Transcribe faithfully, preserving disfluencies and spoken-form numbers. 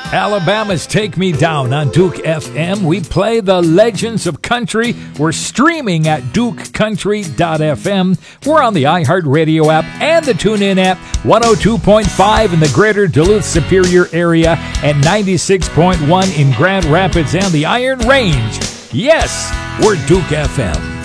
Alabama's Take Me Down on Duke F M. We play the legends of country. We're streaming at duke country dot f m. We're on the iHeartRadio app and the TuneIn app, one oh two point five in the greater Duluth Superior area and ninety-six point one in Grand Rapids and the Iron Range. Yes, we're Duke F M.